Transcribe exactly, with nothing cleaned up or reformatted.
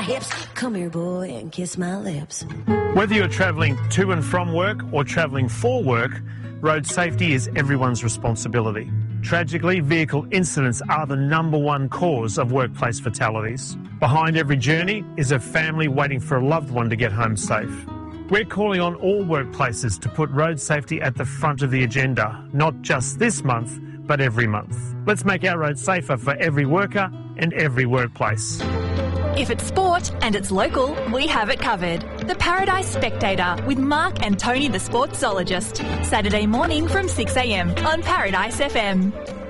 hips. Come here, boy, and kiss my lips. Whether you're travelling to and from work or travelling for work, road safety is everyone's responsibility. Tragically, vehicle incidents are the number one cause of workplace fatalities. Behind every journey is a family waiting for a loved one to get home safe. We're calling on all workplaces to put road safety at the front of the agenda, not just this month, but every month. Let's make our roads safer for every worker and every workplace. If it's sport and it's local, we have it covered. The Paradise Spectator with Mark and Tony the Sportsologist. Saturday morning from six a m on Paradise F M.